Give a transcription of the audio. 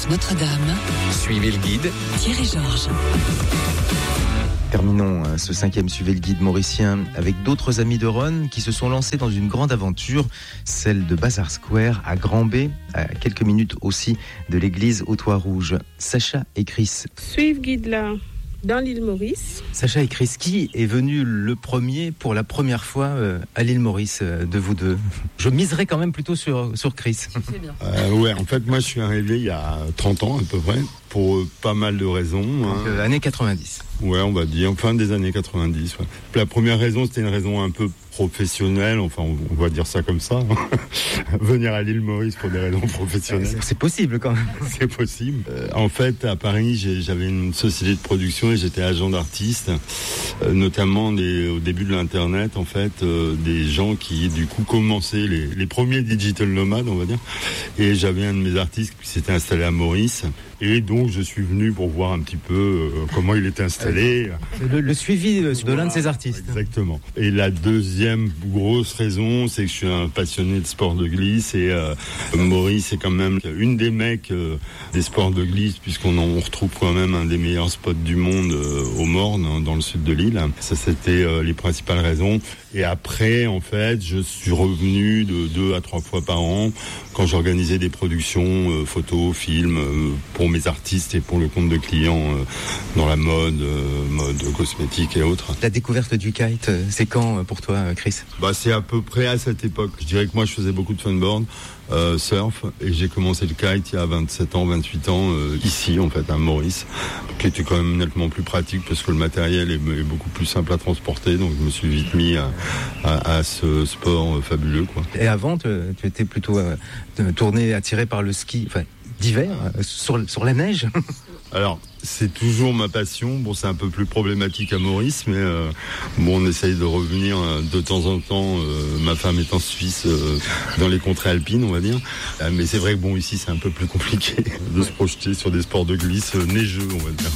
France Notre-Dame. Suivez le guide. Thierry Georges. Terminons ce 5e Suivez le guide mauricien avec d'autres amis de Rhône qui se sont lancés dans une grande aventure, celle de Bazar Square à Grand-B, à quelques minutes aussi de l'église au Toit Rouge. Sacha et Chris. Suivez guide là, dans l'île Maurice. Sacha et Chris, qui est venu le premier pour la première fois à l'île Maurice de vous deux? Je miserais quand même plutôt sur Chris. C'est bien. Ouais, en fait, moi je suis arrivé il y a 30 ans à peu près, pour pas mal de raisons. Donc, années 90. Ouais, on va dire, fin des années 90. Ouais. La première raison, c'était une raison un peu professionnelle, enfin on va dire ça comme ça. Venir à l'île Maurice pour des raisons professionnelles. C'est possible quand même. C'est possible. En fait, à Paris, j'avais une société de production et j'étais agent d'artistes, notamment au début de l'internet, en fait, des gens qui du coup commençaient les premiers digital nomades, on va dire. Et j'avais un de mes artistes qui s'était installé à Maurice. Et donc, je suis venu pour voir un petit peu comment il était installé. Le suivi de l'un de ces artistes. Exactement. Et la deuxième grosse raison, c'est que je suis un passionné de sport de glisse. Et Maurice est quand même une des mecs des sports de glisse, puisqu'on retrouve quand même un des meilleurs spots du monde au Morne, dans le sud de l'île. Ça, c'était les principales raisons. Et après, en fait, je suis revenu de 2 à 3 fois par an quand j'organisais des productions photos, films, pour mes artistes et pour le compte de clients dans la mode cosmétique et autres. La découverte du kite, c'est quand pour toi, Chris? C'est à peu près à cette époque. Je dirais que moi, je faisais beaucoup de funboard, surf, et j'ai commencé le kite il y a 27 ans, 28 ans, ici, en fait, à Maurice, qui était quand même nettement plus pratique parce que le matériel est beaucoup plus simple à transporter, donc je me suis vite mis à ce sport fabuleux, quoi. Et avant, tu étais plutôt tourné, attiré par le ski, enfin, d'hiver, sur la neige. Alors, c'est toujours ma passion. Bon, c'est un peu plus problématique à Maurice, mais on essaye de revenir de temps en temps. Ma femme est en Suisse, dans les contrées alpines, on va dire. Mais c'est vrai que ici, c'est un peu plus compliqué de se projeter sur des sports de glisse neigeux, on va dire.